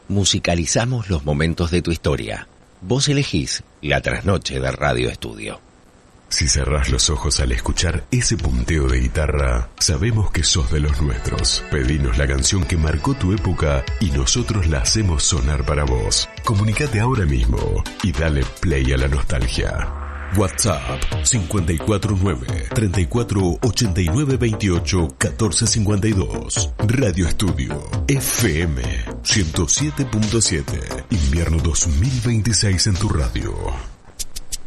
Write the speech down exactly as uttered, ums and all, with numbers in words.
Musicalizamos los momentos de tu historia. Vos elegís la trasnoche de Radio Estudio. Si cerrás los ojos al escuchar ese punteo de guitarra, sabemos que sos de los nuestros. Pedinos la canción que marcó tu época y nosotros la hacemos sonar para vos. Comunicate ahora mismo y dale play a la nostalgia. WhatsApp cinco cuatro nueve, treinta y cuatro, ochenta y nueve, veintiocho, catorce cincuenta y dos. Radio Estudio F M ciento siete punto siete. Invierno dos mil veintiséis en tu radio.